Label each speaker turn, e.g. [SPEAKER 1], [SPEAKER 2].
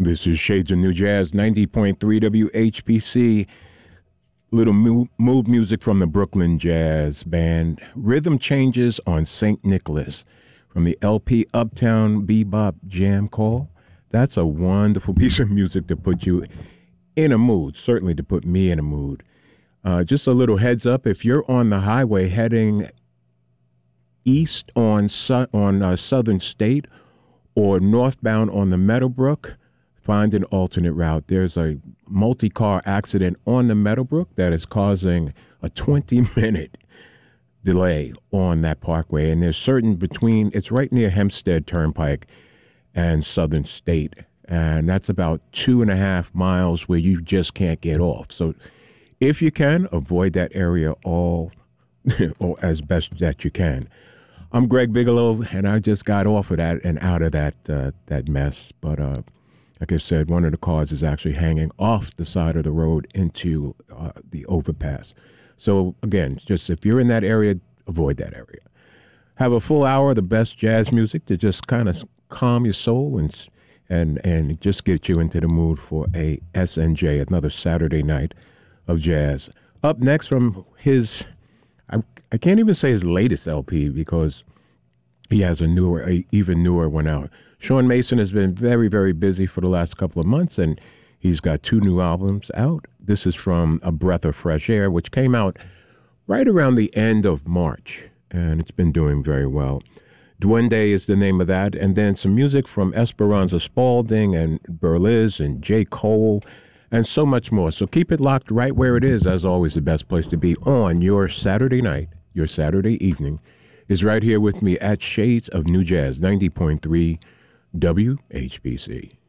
[SPEAKER 1] This is Shades of New Jazz, 90.3 WHPC. Little move music from the Brooklyn Jazz Band. Rhythm Changes on St. Nicholas from the LP Uptown Bebop Jam Call. That's a wonderful piece of music to put you in a mood, certainly to put me in a mood. Just a little heads up, if you're on the highway heading east on Southern State or northbound on the Meadowbrook, find an alternate route. There's a multi-car accident on the Meadowbrook that is causing a 20-minute delay on that parkway. And there's it's right near Hempstead Turnpike and Southern State. And that's about 2.5 miles where you just can't get off. So if you can, avoid that area or as best that you can. I'm Greg Bigelow, and I just got off of that and out of that mess. But like I said, one of the cars is actually hanging off the side of the road into the overpass. So again, just if you're in that area, avoid that area. Have a full hour of the best jazz music to just kind of calm your soul and just get you into the mood for a SNJ, another Saturday night of jazz. Up next from his, I can't even say his latest LP because he has even newer one out. Sean Mason has been very, very busy for the last couple of months, and he's got 2 new albums out. This is from A Breath of Fresh Air, which came out right around the end of March, and it's been doing very well. Duende is the name of that, and then some music from Esperanza Spalding and Berliz and J. Cole, and so much more. So keep it locked right where it is. As always, the best place to be on your Saturday night, your Saturday evening, is right here with me at Shades of New Jazz, 90.3 WHBC.